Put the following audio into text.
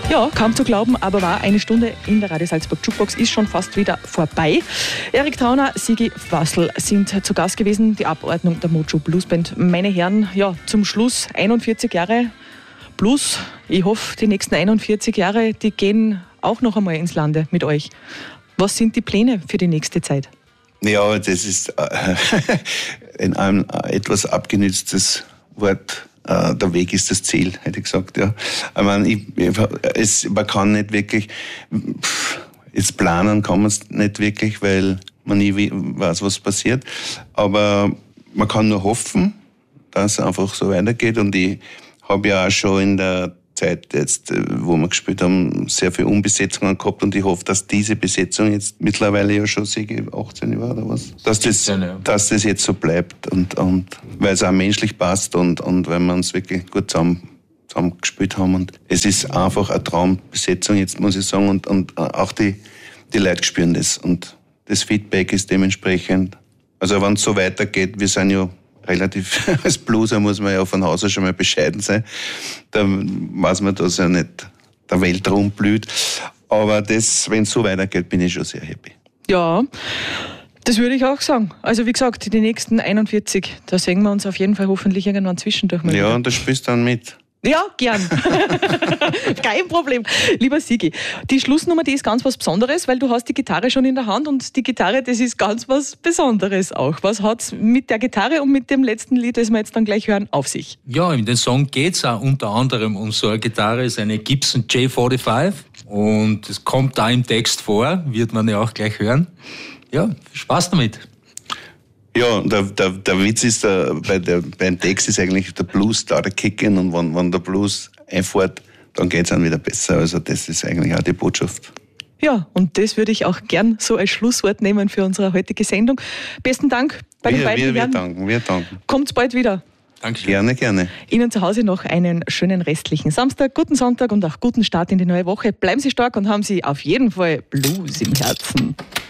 Ja, kaum zu glauben, aber wahr, eine Stunde in der Radio Salzburg Jukebox ist schon fast wieder vorbei. Erik Trauner, Sigi Wassel sind zu Gast gewesen, die Abordnung der Mojo Blues Band. Meine Herren, ja, zum Schluss 41 Jahre Blues. Ich hoffe, die nächsten 41 Jahre, die gehen auch noch einmal ins Lande mit euch. Was sind die Pläne für die nächste Zeit? Ja, das ist in einem etwas abgenütztes Wort. Der Weg ist das Ziel, hätte ich gesagt. Ja. Ich meine, man kann nicht wirklich, jetzt planen kann man es nicht wirklich, weil man nie weiß, was passiert. Aber man kann nur hoffen, dass es einfach so weitergeht. Und ich habe ja auch schon in der Zeit jetzt, wo wir gespielt haben, sehr viele Umbesetzungen gehabt und ich hoffe, dass diese Besetzung jetzt mittlerweile ja schon 18 Jahre oder was, dass das jetzt so bleibt und weil es auch menschlich passt und weil wir uns wirklich gut zusammen gespielt haben und es ist einfach eine Traumbesetzung jetzt, muss ich sagen, und auch die Leute spüren das und das Feedback ist dementsprechend, also wenn es so weitergeht, wir sind ja relativ, als Blueser muss man ja von Haus aus schon mal bescheiden sein. Da weiß man, dass ja nicht der Weltraum blüht. Aber das, wenn es so weitergeht, bin ich schon sehr happy. Ja, das würde ich auch sagen. Also wie gesagt, die nächsten 41, da sehen wir uns auf jeden Fall hoffentlich irgendwann zwischendurch mal. Ja, und da spielst du dann mit. Ja, gern. Kein Problem. Lieber Sigi, die Schlussnummer, die ist ganz was Besonderes, weil du hast die Gitarre schon in der Hand und die Gitarre, das ist ganz was Besonderes auch. Was hat es mit der Gitarre und mit dem letzten Lied, das wir jetzt dann gleich hören, auf sich? Ja, in den Song geht es auch unter anderem um so eine Gitarre, ist eine Gibson J45 und es kommt da im Text vor, wird man ja auch gleich hören. Ja, Spaß damit. Ja, der Witz ist, beim Text ist eigentlich der Blues da, der Kicken und wenn der Blues einfährt, dann geht es dann wieder besser. Also das ist eigentlich auch die Botschaft. Ja, und das würde ich auch gern so als Schlusswort nehmen für unsere heutige Sendung. Besten Dank bei den beiden Herren. Wir danken. Kommt's bald wieder. Dankeschön. Gerne. Ihnen zu Hause noch einen schönen restlichen Samstag, guten Sonntag und auch guten Start in die neue Woche. Bleiben Sie stark und haben Sie auf jeden Fall Blues im Herzen.